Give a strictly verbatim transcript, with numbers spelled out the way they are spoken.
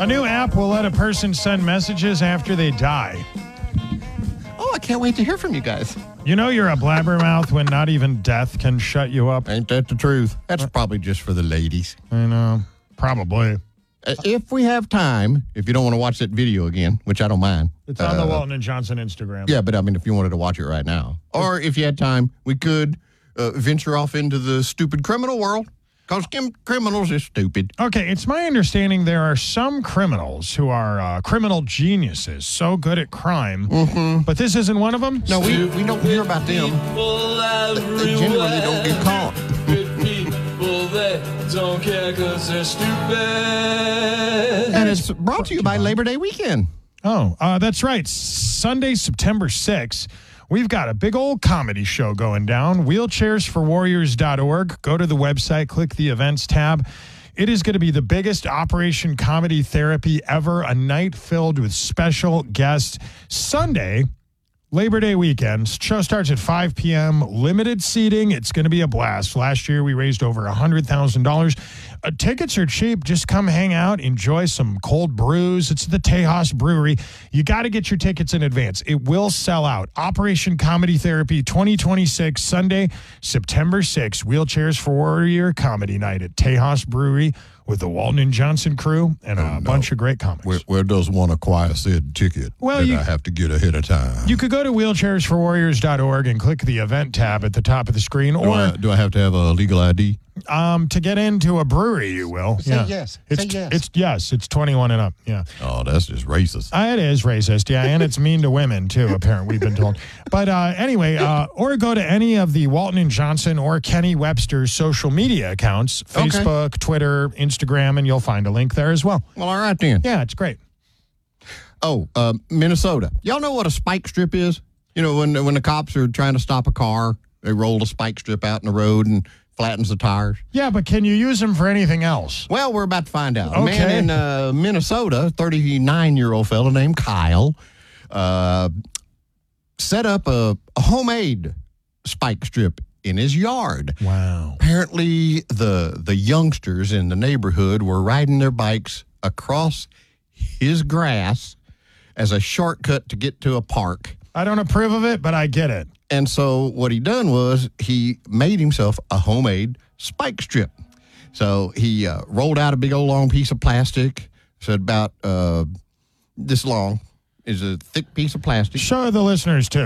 A new app will let a person send messages after they die. Oh, I can't wait to hear from you guys. You know you're a blabbermouth when not even death can shut you up. Ain't that the truth? That's probably just for the ladies. I know. Probably. Uh, if we have time, if you don't want to watch that video again, which I don't mind. It's on uh, the Walton and Johnson Instagram. Yeah, but I mean, if you wanted to watch it right now. Or if you had time, we could uh, venture off into the stupid criminal world. Because criminals are stupid. Okay, it's my understanding there are some criminals who are uh, criminal geniuses, so good at crime. Mm-hmm. But this isn't one of them? No, we, we don't hear about them. They generally don't get caught. People that don't care because they're stupid. And it's brought to you by Labor Day weekend. Oh, uh, that's right. Sunday, September sixth. We've got a big old comedy show going down, wheelchairs for warriors dot org. Go to the website, click the events tab. It is going to be the biggest Operation Comedy Therapy ever, a night filled with special guests. Sunday, Labor Day weekend. Show starts at five p.m., limited seating. It's going to be a blast. Last year, we raised over one hundred thousand dollars. Uh, tickets are cheap. Just come hang out, enjoy some cold brews. It's the Tejas Brewery. You got to get your tickets in advance. It will sell out. Operation Comedy Therapy twenty twenty-six, Sunday, September sixth. Wheelchairs for Warrior Comedy Night at Tejas Brewery with the Walton and Johnson crew and a Oh, no. bunch of great comics. Where, where does one acquire said ticket Well, that you- I have to get ahead of time? You could go to wheelchairs for warriors dot org and click the event tab at the top of the screen, do, or I, do I have to have a legal I D? um, to get into a brewery, you will. Say yeah. yes. It's, Say yes. It's yes. It's twenty-one and up. Yeah. Oh, that's just racist. Uh, it is racist, yeah, and it's mean to women too. Apparently, we've been told. But uh, anyway, uh, or go to any of the Walton and Johnson or Kenny Webster's social media accounts: Okay. Facebook, Twitter, Instagram, and you'll find a link there as well. Well, all right then. Yeah, it's great. Oh, uh, Minnesota. Y'all know what a spike strip is? You know, when when the cops are trying to stop a car, they roll a spike strip out in the road and flattens the tires. Yeah, but can you use them for anything else? Well, we're about to find out. A Okay. man in uh, Minnesota, thirty-nine-year-old fellow named Kyle, uh, set up a, a homemade spike strip in his yard. Wow. Apparently, the the youngsters in the neighborhood were riding their bikes across his grass as a shortcut to get to a park. I don't approve of it, but I get it. And so what he done was he made himself a homemade spike strip. So he uh, rolled out a big old long piece of plastic, said about uh, this long, is a thick piece of plastic. Show the listeners too.